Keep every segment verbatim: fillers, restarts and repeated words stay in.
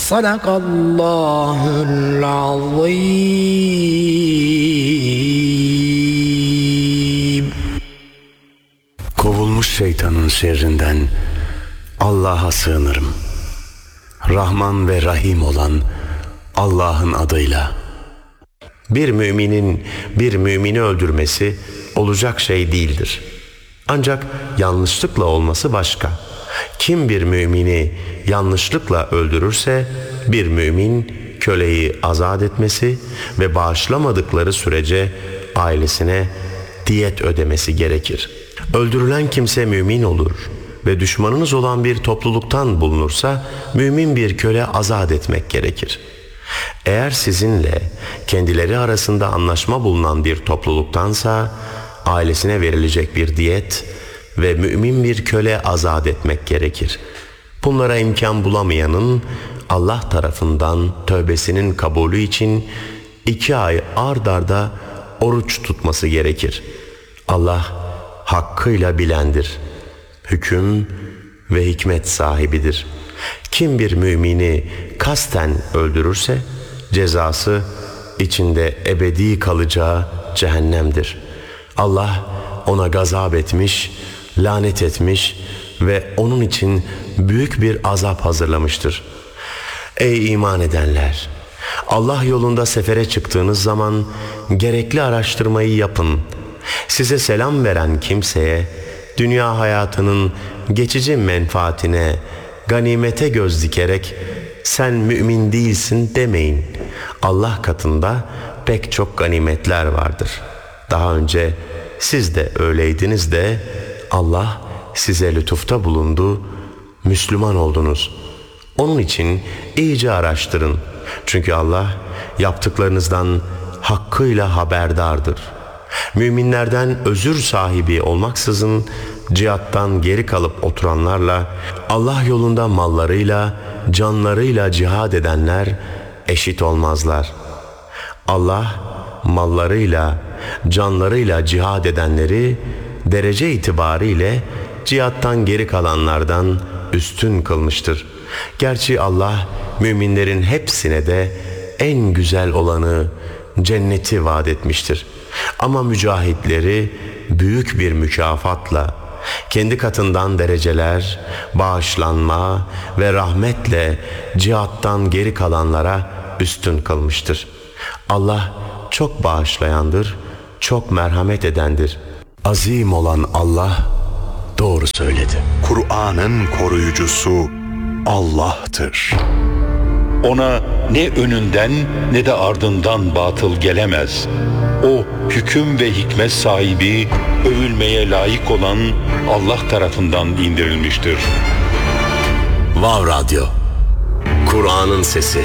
Sadakallahul azim. Kovulmuş şeytanın şerrinden Allah'a sığınırım. Rahman ve Rahim olan Allah'ın adıyla. Bir müminin bir mümini öldürmesi olacak şey değildir. Ancak yanlışlıkla olması başka. Kim bir mümini yanlışlıkla öldürürse bir mümin köleyi azat etmesi ve bağışlamadıkları sürece ailesine diyet ödemesi gerekir. Öldürülen kimse mümin olur ve düşmanınız olan bir topluluktan bulunursa mümin bir köle azat etmek gerekir. Eğer sizinle kendileri arasında anlaşma bulunan bir topluluktansa ailesine verilecek bir diyet ve mümin bir köle azat etmek gerekir. Bunlara imkan bulamayanın Allah tarafından tövbesinin kabulü için iki ay ard arda oruç tutması gerekir. Allah hakkıyla bilendir, hüküm ve hikmet sahibidir. Kim bir mümini kasten öldürürse cezası içinde ebedi kalacağı cehennemdir. Allah ona gazap etmiş, lanet etmiş ve onun için büyük bir azap hazırlamıştır. Ey iman edenler! Allah yolunda sefere çıktığınız zaman gerekli araştırmayı yapın. Size selam veren kimseye dünya hayatının geçici menfaatine, ganimete göz dikerek sen mümin değilsin demeyin. Allah katında pek çok ganimetler vardır. Daha önce siz de öyleydiniz de Allah size lütufta bulundu, Müslüman oldunuz. Onun için iyice araştırın. Çünkü Allah yaptıklarınızdan hakkıyla haberdardır. Müminlerden özür sahibi olmaksızın cihattan geri kalıp oturanlarla Allah yolunda mallarıyla, canlarıyla cihad edenler eşit olmazlar. Allah mallarıyla, canlarıyla cihad edenleri derece itibariyle cihattan geri kalanlardan üstün kılmıştır. Gerçi Allah müminlerin hepsine de en güzel olanı cenneti vaat etmiştir. Ama mücahitleri büyük bir mükafatla, kendi katından dereceler, bağışlanma ve rahmetle cihattan geri kalanlara üstün kılmıştır. Allah çok bağışlayandır, çok merhamet edendir. Azim olan Allah doğru söyledi. Kur'an'ın koruyucusu Allah'tır. Ona ne önünden ne de ardından batıl gelemez. O hüküm ve hikmet sahibi, övülmeye layık olan Allah tarafından indirilmiştir. Vav Radyo, Kur'an'ın sesi.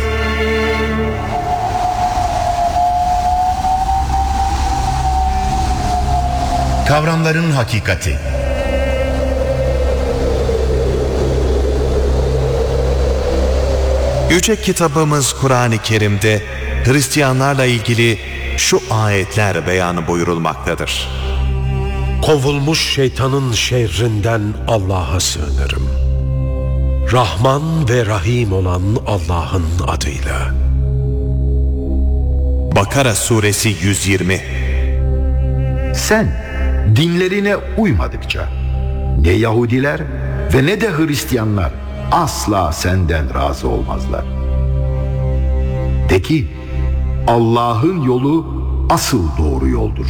Kavramların hakikati. Yüce kitabımız Kur'an-ı Kerim'de Hristiyanlarla ilgili şu ayetler beyanı buyurulmaktadır. Kovulmuş şeytanın şerrinden Allah'a sığınırım. Rahman ve Rahim olan Allah'ın adıyla. Bakara suresi yüz yirmi. Sen dinlerine uymadıkça ne Yahudiler ve ne de Hristiyanlar asla senden razı olmazlar. De ki, Allah'ın yolu asıl doğru yoldur.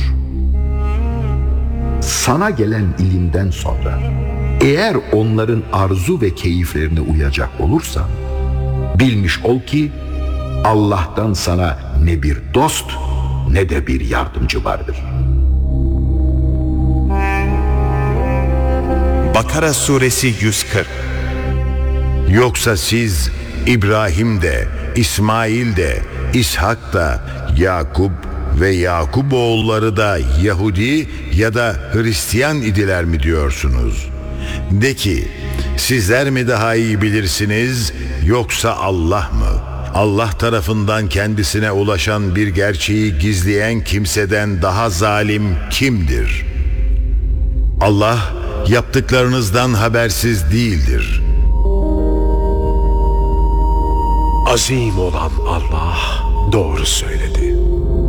Sana gelen ilimden sonra eğer onların arzu ve keyiflerine uyacak olursan bilmiş ol ki Allah'tan sana ne bir dost ne de bir yardımcı vardır. Bakara suresi yüz kırk. Yoksa siz İbrahim de, İsmail de, İshak da, Yakup ve Yakup oğulları da Yahudi ya da Hristiyan idiler mi diyorsunuz? De ki, sizler mi daha iyi bilirsiniz yoksa Allah mı? Allah tarafından kendisine ulaşan bir gerçeği gizleyen kimseden daha zalim kimdir? Allah yaptıklarınızdan habersiz değildir. azim olan Allah doğru söyledi.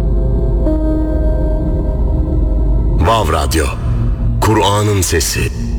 Vav Radyo, Kur'an'ın sesi.